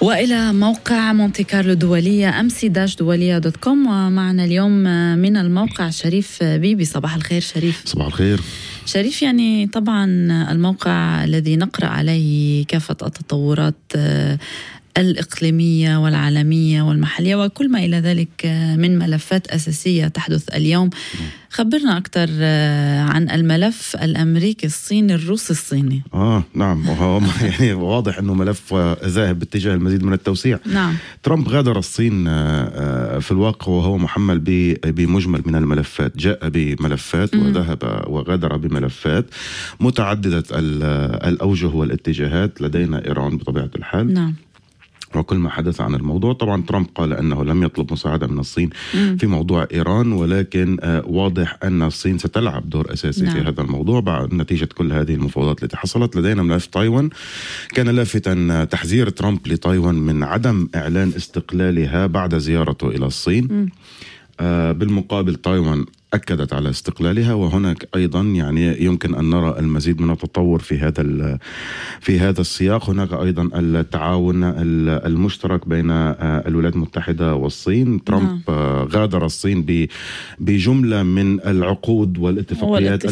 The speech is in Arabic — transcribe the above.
وإلى موقع مونتي كارلو دولية mc-دولية.com. ومعنا اليوم من الموقع شريف بيبي. صباح الخير شريف. صباح الخير شريف. يعني طبعا الموقع الذي نقرأ عليه كافة التطورات الإقليمية والعالمية والمحلية وكل ما إلى ذلك من ملفات أساسية تحدث اليوم. خبرنا أكثر عن الملف الأمريكي الصيني الروسي الصيني. نعم، وهو يعني واضح أنه ملف ذاهب باتجاه المزيد من التوسيع. نعم. ترامب غادر الصين في الواقع وهو محمل بمجمل من الملفات، جاء بملفات وذهب وغادر بملفات متعددة الأوجه والاتجاهات. لدينا إيران بطبيعة الحال. نعم. وكل ما حدث عن الموضوع. طبعا ترامب قال أنه لم يطلب مساعدة من الصين في موضوع إيران، ولكن واضح أن الصين ستلعب دور أساسي في هذا الموضوع بعد نتيجة كل هذه المفاوضات التي حصلت. لدينا ملف تايوان. كان لافتا تحذير ترامب لتايوان من عدم إعلان استقلالها بعد زيارته إلى الصين. بالمقابل تايوان أكدت على استقلالها، وهناك أيضا يعني يمكن أن نرى المزيد من التطور في هذا السياق. هناك أيضا التعاون المشترك بين الولايات المتحدة والصين. ترامب غادر الصين بجملة من العقود والاتفاقيات